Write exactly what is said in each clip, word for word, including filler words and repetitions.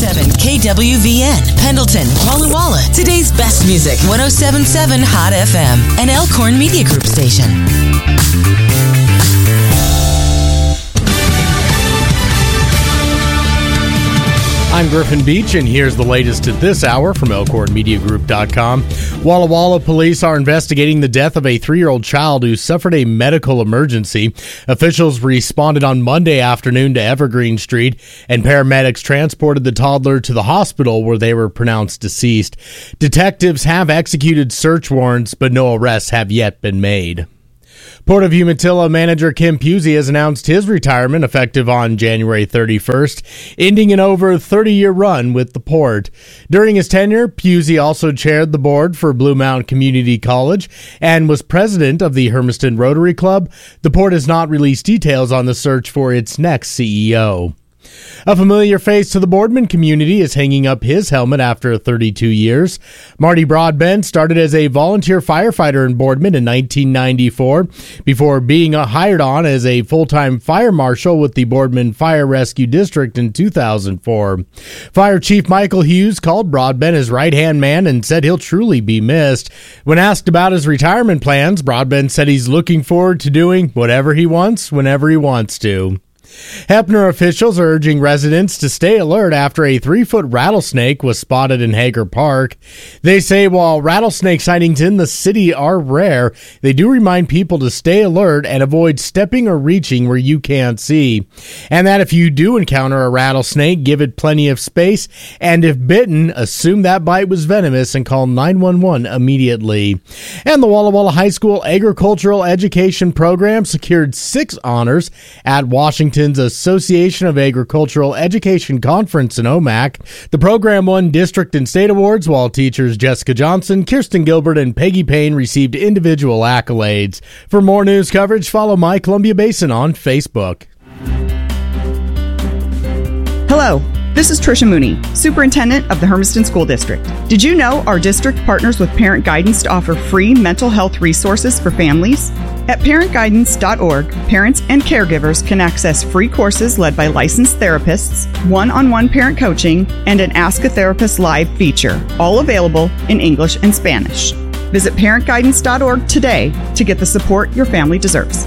seven K W V N, Pendleton, Walla Walla. Today's best music, ten seventy-seven Hot F M, an Elkhorn Media Group station. I'm Griffin Beach, and here's the latest at this hour from Elkhorn Media Group dot com. Walla Walla police are investigating the death of a three-year-old child who suffered a medical emergency. Officials responded on Monday afternoon to Evergreen Street, and paramedics transported the toddler to the hospital where they were pronounced deceased. Detectives have executed search warrants, but no arrests have yet been made. Port of Umatilla manager Kim Pusey has announced his retirement effective on January thirty-first, ending an over thirty-year run with the port. During his tenure, Pusey also chaired the board for Blue Mountain Community College and was president of the Hermiston Rotary Club. The port has not released details on the search for its next C E O. A familiar face to the Boardman community is hanging up his helmet after thirty-two years. Marty Broadbent started as a volunteer firefighter in Boardman in nineteen ninety-four before being hired on as a full-time fire marshal with the Boardman Fire Rescue District in two thousand four. Fire Chief Michael Hughes called Broadbent his right-hand man and said he'll truly be missed. When asked about his retirement plans, Broadbent said he's looking forward to doing whatever he wants, whenever he wants to. Heppner officials are urging residents to stay alert after a three-foot rattlesnake was spotted in Hager Park. They say while rattlesnake sightings in the city are rare, they do remind people to stay alert and avoid stepping or reaching where you can't see. And that if you do encounter a rattlesnake, give it plenty of space, and if bitten, assume that bite was venomous and call nine one one immediately. And the Walla Walla High School Agricultural Education Program secured six honors at Washington Association of Agricultural Education Conference in O M A C. The program won district and state awards, while teachers Jessica Johnson, Kirsten Gilbert, and Peggy Payne received individual accolades. For more news coverage, follow My Columbia Basin on Facebook. Hello, this is Tricia Mooney, Superintendent of the Hermiston School District. Did you know our district partners with Parent Guidance to offer free mental health resources for families? At parent guidance dot org, parents and caregivers can access free courses led by licensed therapists, one-on-one parent coaching, and an Ask a Therapist Live feature, all available in English and Spanish. Visit parent guidance dot org today to get the support your family deserves.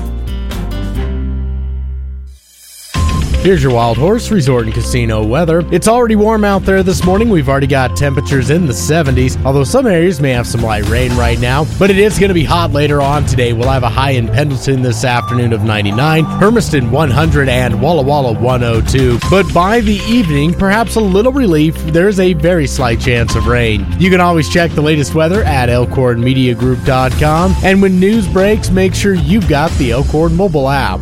Here's your Wild Horse Resort and Casino weather. It's already warm out there this morning. We've already got temperatures in the seventies, although some areas may have some light rain right now. But it is going to be hot later on today. We'll have a high in Pendleton this afternoon of ninety-nine, Hermiston one hundred, and Walla Walla one oh two. But by the evening, perhaps a little relief. There's a very slight chance of rain. You can always check the latest weather at Elkhorn Media Group dot com. And when news breaks, make sure you've got the Elkhorn mobile app.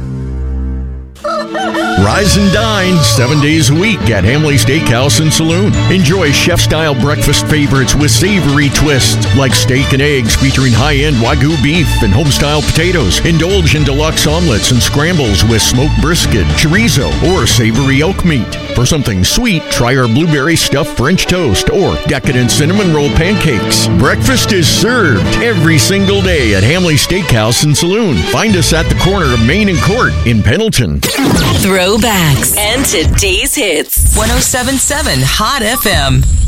Rise and dine seven days a week at Hamley Steakhouse and Saloon. Enjoy chef-style breakfast favorites with savory twists like steak and eggs featuring high-end Wagyu beef and home-style potatoes. Indulge in deluxe omelets and scrambles with smoked brisket, chorizo, or savory elk meat. For something sweet, try our blueberry stuffed French toast or decadent cinnamon roll pancakes. Breakfast is served every single day at Hamley Steakhouse and Saloon. Find us at the corner of Main and Court in Pendleton. Throwbacks and today's hits. ten seventy-seven Hot F M.